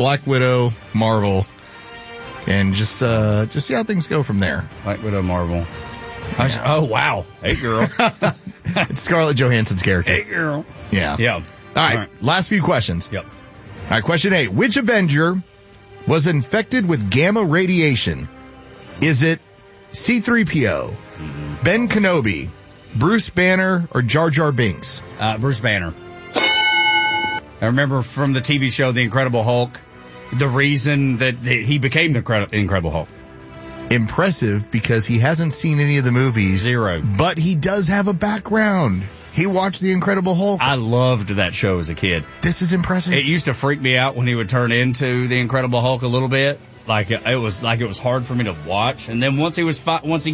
Black Widow, Marvel, and just see how things go from there. Black Widow, Marvel. Oh, wow. Hey, girl. It's Scarlett Johansson's character. Hey, girl. Yeah. Yeah. All right. Last few questions. Yep. All right, question 8. Which Avenger was infected with gamma radiation? Is it C-3PO, Ben Kenobi, Bruce Banner, or Jar Jar Binks? Bruce Banner. I remember from the TV show The Incredible Hulk, the reason that he became the Incredible Hulk. Impressive, because he hasn't seen any of the movies. Zero. But he does have a background. He watched The Incredible Hulk. I loved that show as a kid. This is impressive. It used to freak me out when he would turn into The Incredible Hulk a little bit. Like it was hard for me to watch. And then once he did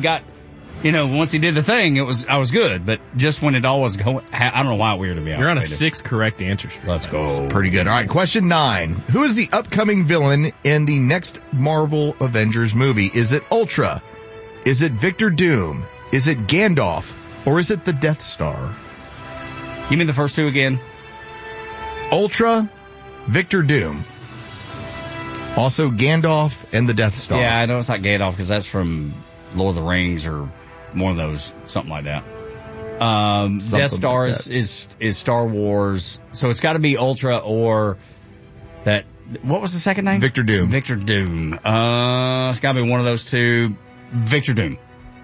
the thing, I was good. But just when it all was going, I don't know why it weirded me out. You're on a 6 correct answer streak. Let's go. Pretty good. All right, question 9. Who is the upcoming villain in the next Marvel Avengers movie? Is it Ultra? Is it Victor Doom? Is it Gandalf? Or is it the Death Star? Give me the first two again. Ultra, Victor Doom. Also Gandalf and the Death Star. Yeah, I know it's not Gandalf because that's from Lord of the Rings or one of those, something like that. Death Star like is Star Wars, so it's got to be Ultra or that. What was the second name? Victor Doom. Victor Doom. It's got to be one of those two. Victor Doom.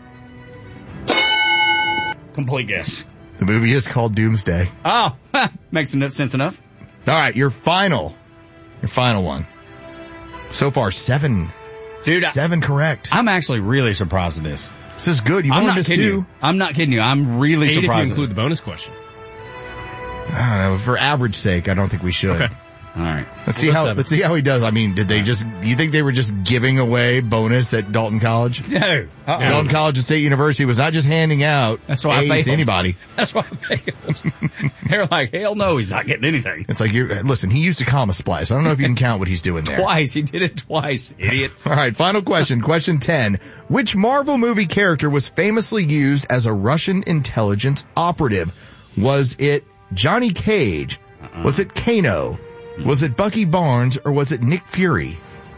Complete guess. The movie is called Doomsday. Oh, makes sense enough. All right, your final one. So far, 7. Dude, 7 correct. I'm actually really surprised at this. This is good. You've only missed 2. I'm not kidding you. I'm really 8 surprised. if you include the bonus question. I don't know. For average sake, I don't think we should. Okay. All right. Let's see how he does. I mean, do you think they were just giving away bonus at Dalton College? No. Dalton College and State University was not just handing out That's why A's I failed. to anybody. That's why I failed. They're like, hell no, he's not getting anything. It's like, listen, he used a comma splice. I don't know if you can count what he's doing there. Twice. He did it twice, idiot. All right, final question. Question 10. Which Marvel movie character was famously used as a Russian intelligence operative? Was it Johnny Cage? Was it Kano? Was it Bucky Barnes, or was it Nick Fury?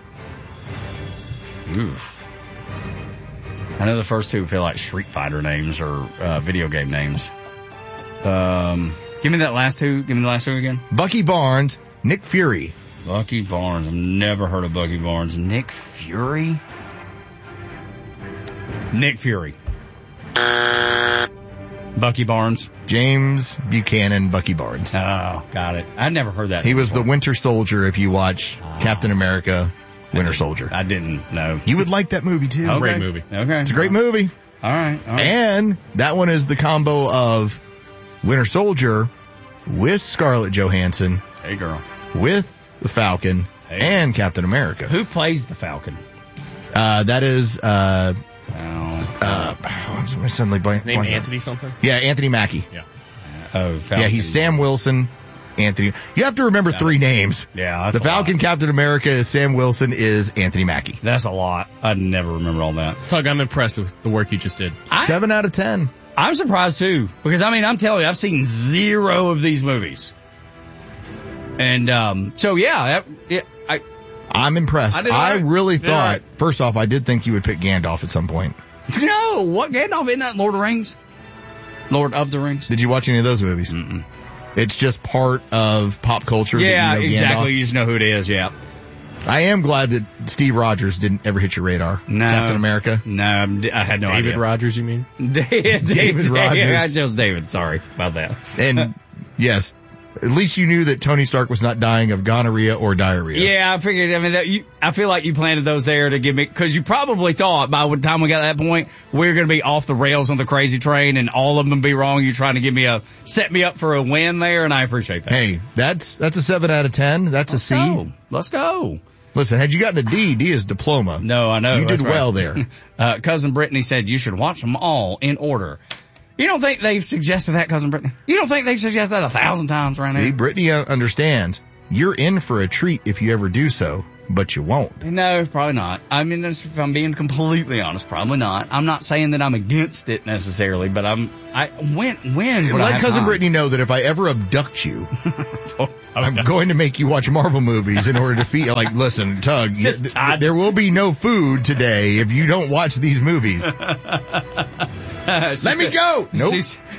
Oof. I know the first two feel like Street Fighter names or video game names. Give me that last two. Give me the last two again. Bucky Barnes, Nick Fury. Bucky Barnes. I've never heard of Bucky Barnes. Nick Fury? Nick Fury. Bucky Barnes. James Buchanan, Bucky Barnes. Oh, got it. I never heard that. He was the Winter Soldier if you watch Captain America, Winter Soldier. I didn't know. You would like that movie too. Okay. Great movie. Okay. It's a great movie. All right. And that one is the combo of Winter Soldier with Scarlett Johansson. Hey, girl. With the Falcon and Captain America. Who plays the Falcon? That is, suddenly blank. His name Anthony something? Yeah, Anthony Mackie. Yeah. Oh, Falcon. Yeah, he's Sam Wilson, Anthony. You have to remember 3 names. Yeah. The Falcon, Captain America is Sam Wilson, is Anthony Mackie. That's a lot. I'd never remember all that. Tug, I'm impressed with the work you just did. 7 out of 10. I'm surprised too, because I mean, I'm telling you, I've seen 0 of these movies. And, so yeah, I'm impressed. I really thought, first off, I did think you would pick Gandalf at some point. No, what Gandalf? Isn't that Lord of the Rings? Lord of the Rings? Did you watch any of those movies? Mm-mm. It's just part of pop culture. Yeah, that you know exactly. Gandalf. You just know who it is, yeah. I am glad that Steve Rogers didn't ever hit your radar. No. Captain America. No, I had no idea. David Rogers, you mean? David Rogers. Yeah, I chose David. Sorry about that. And yes, at least you knew that Tony Stark was not dying of gonorrhea or diarrhea. Yeah, I figured. I mean, I feel like you planted those there to give me, because you probably thought by the time we got to that point we're going to be off the rails on the crazy train, and all of them be wrong. You're trying to set me up for a win there, and I appreciate that. Hey, that's a 7 out of 10. That's a C. Let's go. Listen, had you gotten a D, D is diploma. No, I know. You did right. well there. Cousin Brittany said you should watch them all in order. You don't think they've suggested that, Cousin Brittany? You don't think they've suggested that 1,000 times right now? See, Brittany understands. You're in for a treat if you ever do so, but you won't. No, probably not. I mean, if I'm being completely honest, probably not. I'm not saying that I'm against it necessarily, but when would I Let have Cousin time? Brittany know that if I ever abduct you, I'm going to make you watch Marvel movies in order to feed. Like, listen, Tug, there will be no food today if you don't watch these movies. Let me go. Nope.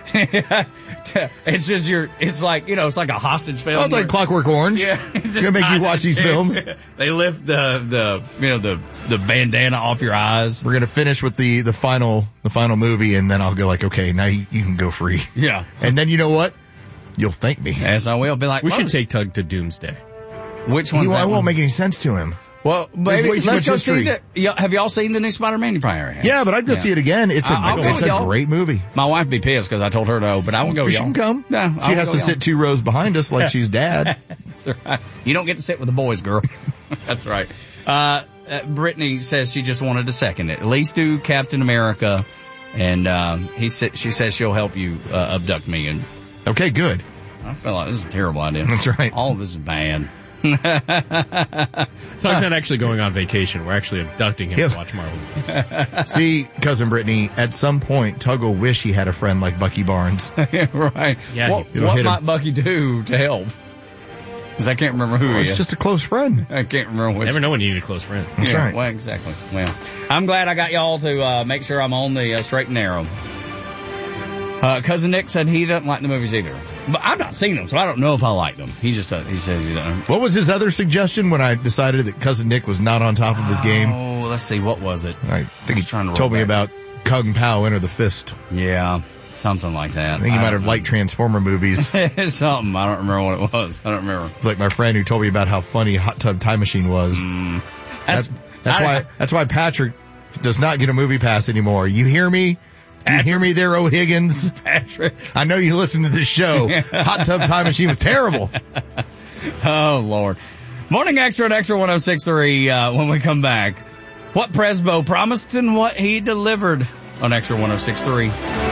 It's just it's like, it's like a hostage film. Oh, it's like Clockwork Orange. Yeah. It's going to make you watch these films. They lift the bandana off your eyes. We're going to finish with the final movie, and then I'll go like, okay, now you can go free. Yeah. And then you know what? You'll thank me. Yes, I will. Be like, we should take Tug to Doomsday. Which one? It won't make any sense to him. Well, maybe let's go see have y'all seen the new Spider-Man? You probably have. Yeah, but I'd go see it again. It's a great movie. My wife would be pissed because I told her no, but I won't go. She can come. No, she has to sit 2 rows behind us like she's dad. That's right. You don't get to sit with the boys, girl. That's right. Brittany says she just wanted to second it. At least do Captain America, and she says she'll help you abduct me. And okay, good. I feel like this is a terrible idea. That's right. All of this is bad. Tug's not actually going on vacation. We're actually abducting him to watch Marvel movies. See, Cousin Brittany, at some point, Tug will wish he had a friend like Bucky Barnes. Right. Yeah. What might Bucky do to help? Because I can't remember who he is. It's just a close friend. I can't remember which. Never know when you need a close friend. That's right. Well, exactly. Well, I'm glad I got y'all to make sure I'm on the straight and narrow. Cousin Nick said he doesn't like the movies either. But I've not seen them, so I don't know if I like them. He says he doesn't. What was his other suggestion when I decided that Cousin Nick was not on top of his game? Oh, let's see. What was it? I think he told me about Kung Pao Enter the Fist. Yeah, something like that. I think he might have liked Transformer movies. Something. I don't remember what it was. I don't remember. It's like my friend who told me about how funny Hot Tub Time Machine was. That's why Patrick does not get a movie pass anymore. You hear me? You hear me there, O'Higgins? Patrick. I know you listen to this show. Hot Tub Time Machine was terrible. Oh, Lord. Morning Extra at Extra 106.3 when we come back. What Presbo promised and what he delivered on Extra 106.3.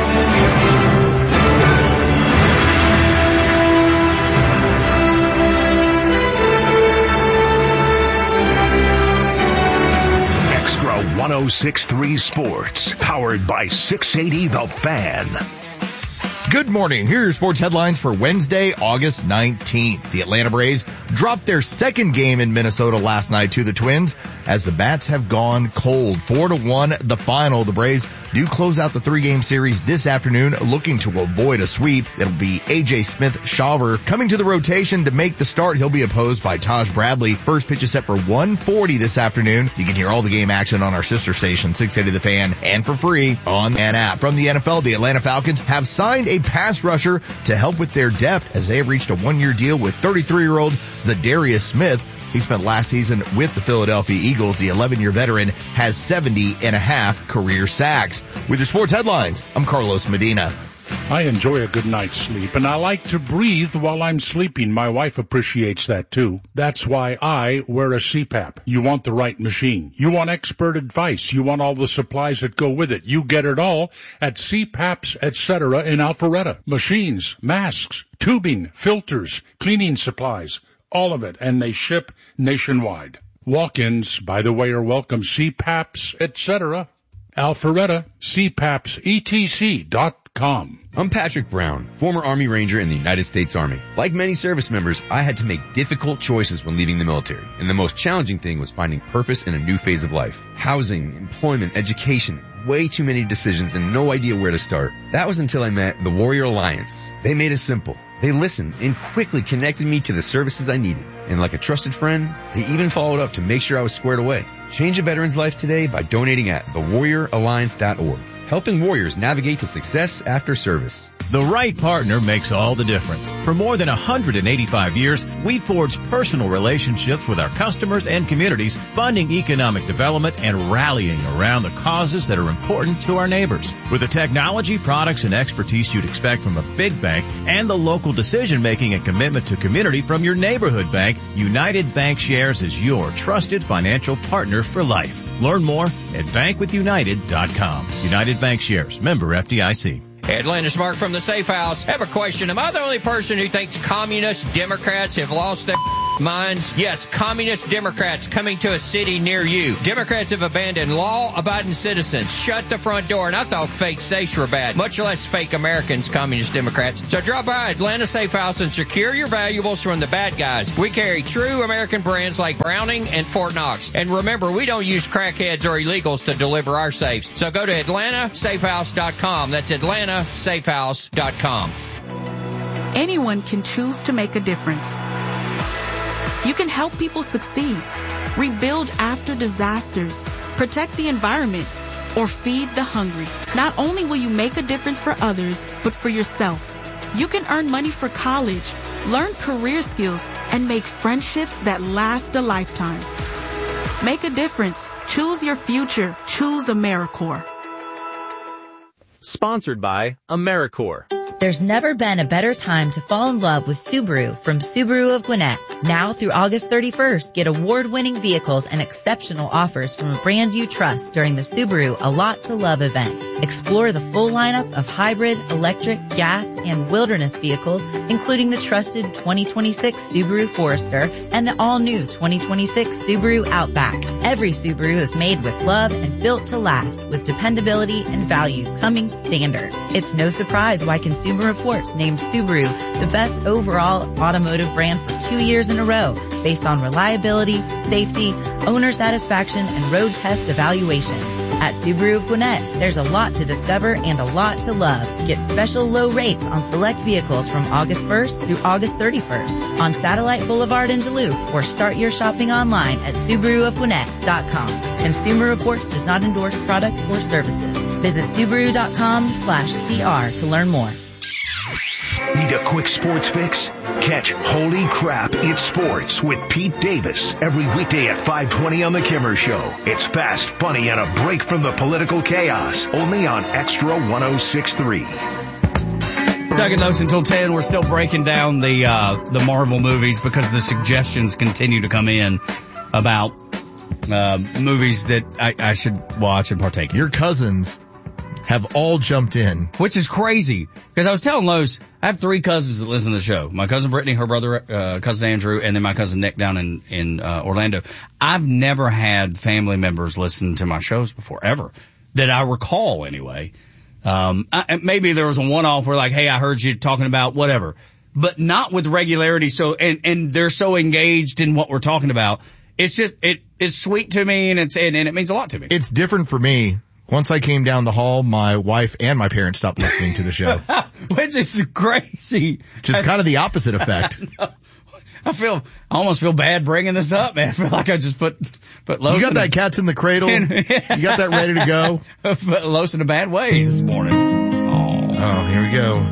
Extra 106.3 Sports, powered by 680 The Fan. Good morning. Here are your sports headlines for Wednesday, August 19th. The Atlanta Braves dropped their second game in Minnesota last night to the Twins as the bats have gone cold. 4-1 the final. The Braves do close out the 3-game series this afternoon, looking to avoid a sweep. It'll be A.J. Smith-Shawver coming to the rotation to make the start. He'll be opposed by Taj Bradley. First pitch is set for 1:40 this afternoon. You can hear all the game action on our sister station, 680 The Fan, and for free on an app. From the NFL, the Atlanta Falcons have signed a pass rusher to help with their depth as they have reached a 1-year deal with 33-year-old Zadarius Smith. He spent last season with the Philadelphia Eagles. The 11-year veteran has 70.5 career sacks. With your sports headlines, I'm Carlos Medina. I enjoy a good night's sleep, and I like to breathe while I'm sleeping. My wife appreciates that, too. That's why I wear a CPAP. You want the right machine. You want expert advice. You want all the supplies that go with it. You get it all at CPAPs, etc. in Alpharetta. Machines, masks, tubing, filters, cleaning supplies, all of it, and they ship nationwide. Walk-ins, by the way, are welcome. CPAPs, etc. Alpharetta, CPAPs, etc.com. I'm Patrick Brown, former Army Ranger in the United States Army. Like many service members, I had to make difficult choices when leaving the military, and the most challenging thing was finding purpose in a new phase of life. Housing, employment, education, way too many decisions and no idea where to start. That was until I met the Warrior Alliance. They made it simple. They listened and quickly connected me to the services I needed. And like a trusted friend, they even followed up to make sure I was squared away. Change a veteran's life today by donating at thewarrioralliance.org. Helping warriors navigate to success after service. The right partner makes all the difference. For more than 185 years, we've forged personal relationships with our customers and communities, funding economic development and rallying around the causes that are important to our neighbors. With the technology, products, and expertise you'd expect from a big bank and the local decision-making and commitment to community from your neighborhood bank, United Bankshares is your trusted financial partner for life. Learn more at bankwithunited.com. United Bankshares, member FDIC. Atlantis Mark from the Safe House. Have a question. Am I the only person who thinks communist Democrats have lost their minds? Yes, communist Democrats coming to a city near you. Democrats have abandoned law-abiding citizens, shut the front door, and I thought fake safes were bad, much less fake Americans, communist Democrats. So drop by Atlanta Safe House and secure your valuables from the bad guys. We carry true American brands like Browning and Fort Knox. And remember, we don't use crackheads or illegals to deliver our safes. So go to AtlantaSafeHouse.com. That's AtlantaSafeHouse.com. Anyone can choose to make a difference. You can help people succeed, rebuild after disasters, protect the environment, or feed the hungry. Not only will you make a difference for others, but for yourself. You can earn money for college, learn career skills, and make friendships that last a lifetime. Make a difference. Choose your future. Choose AmeriCorps. Sponsored by AmeriCorps. There's never been a better time to fall in love with Subaru from Subaru of Gwinnett. Now through August 31st, get award-winning vehicles and exceptional offers from a brand you trust during the Subaru A Lot to Love event. Explore the full lineup of hybrid, electric, gas, and wilderness vehicles, including the trusted 2026 Subaru Forester and the all-new 2026 Subaru Outback. Every Subaru is made with love and built to last, with dependability and value coming standard. It's no surprise why Consumer Reports named Subaru the best overall automotive brand for 2 years in a row, based on reliability, safety, owner satisfaction, and road test evaluation. At Subaru of Gwinnett, there's a lot to discover and a lot to love. Get special low rates on select vehicles from August 1st through August 31st on Satellite Boulevard in Duluth, or start your shopping online at SubaruofGwinnett.com. Consumer Reports does not endorse products or services. Visit Subaru.com/CR to learn more. Need a quick sports fix? Catch Holy Crap, It's Sports with Pete Davis every weekday at 5:20 on The Kimmer Show. It's fast, funny, and a break from the political chaos. Only on Extra 106.3. Second Dose until 10. We're still breaking down the Marvel movies because the suggestions continue to come in about movies that I should watch and partake in. Your cousins have all jumped in. Which is crazy, because I was telling Lois, I have 3 cousins that listen to the show. My cousin Brittany, her brother, cousin Andrew, and then my cousin Nick down in Orlando. I've never had family members listen to my shows before, ever. That I recall, anyway. Maybe there was a one-off where like, hey, I heard you talking about whatever. But not with regularity, so, and they're so engaged in what we're talking about. It's just, it's sweet to me, and it means a lot to me. It's different for me. Once I came down the hall, my wife and my parents stopped listening to the show. Which is crazy. Which is kind of the opposite effect. I almost feel bad bringing this up, man. I feel like I just put Los. You got that Cats in the Cradle? You got that ready to go? Put Los in a bad way this morning. Oh, here we go.